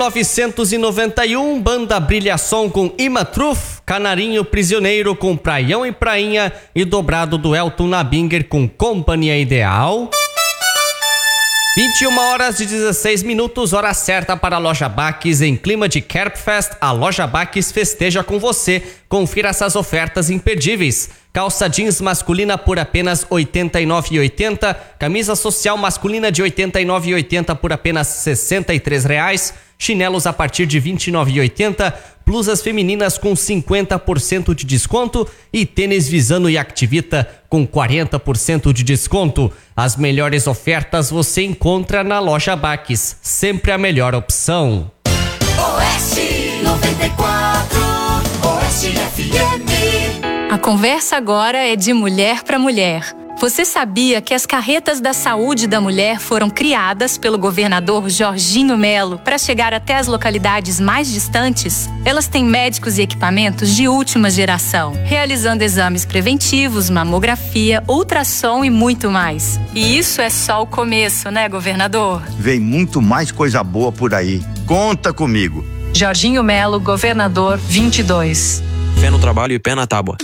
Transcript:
1991, Banda Brilhação com Ima Truth, Canarinho Prisioneiro com Praião e Prainha e dobrado do Elton Nabinger com Companhia Ideal. 21h16, hora certa para a Loja Baques. Em clima de Kerbfest, a Loja Baques festeja com você. Confira essas ofertas imperdíveis. Calça jeans masculina por apenas R$ 89,80. Camisa social masculina de R$ 89,80 por apenas R$ 63,00. Chinelos a partir de R$ 29,80. Blusas femininas com 50% de desconto e tênis Visano e Activita com 40% de desconto. As melhores ofertas você encontra na Loja Baques. Sempre a melhor opção. Oeste 94, Oeste FM. A conversa agora é de mulher para mulher. Você sabia que as carretas da saúde da mulher foram criadas pelo governador Jorginho Melo para chegar até as localidades mais distantes? Elas têm médicos e equipamentos de última geração, realizando exames preventivos, mamografia, ultrassom e muito mais. E isso é só o começo, né, governador? Vem muito mais coisa boa por aí. Conta comigo. Jorginho Melo, governador 22. Fé no trabalho e pé na tábua.